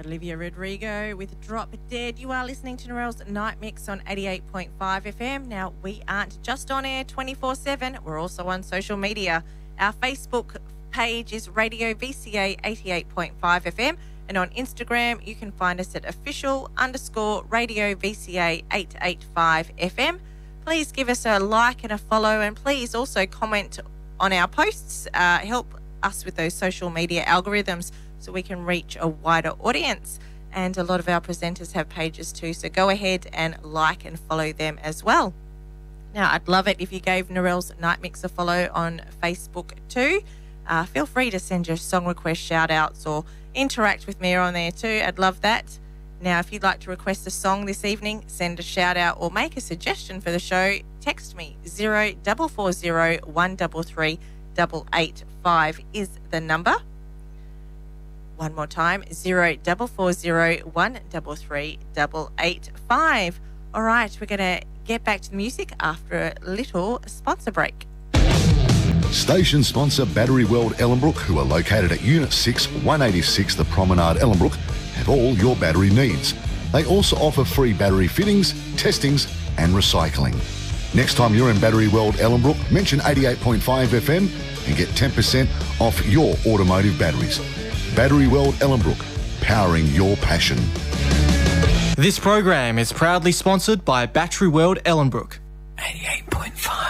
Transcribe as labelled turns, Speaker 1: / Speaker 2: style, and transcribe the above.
Speaker 1: Olivia Rodrigo with Drop Dead. You are listening to Narelle's Night Mix on 88.5 FM. Now, we aren't just on air 24/7. We're also on social media. Our Facebook page is Radio VCA 88.5 FM. And on Instagram, you can find us at official_Radio VCA 885 FM. Please give us a like and a follow, and please also comment on our posts. Help us with those social media algorithms so we can reach a wider audience. And a lot of our presenters have pages too, so go ahead and like and follow them as well. Now, I'd love it if you gave Narelle's Night Mix a follow on Facebook too. Feel free to send your song request, shout-outs, or interact with me on there too. I'd love that. Now, if you'd like to request a song this evening, send a shout-out or make a suggestion for the show, text me 0440 133 885 is the number. One more time, 0440 133 885. All right, we're going to get back to the music after a little sponsor break.
Speaker 2: Station sponsor Battery World Ellenbrook, who are located at Unit 6, 186 The Promenade, Ellenbrook, have all your battery needs. They also offer free battery fittings, testings and recycling. Next time you're in Battery World Ellenbrook, mention 88.5 FM and get 10% off your automotive batteries. Battery World Ellenbrook, powering your passion.
Speaker 3: This program is proudly sponsored by Battery World Ellenbrook.
Speaker 4: 88.5.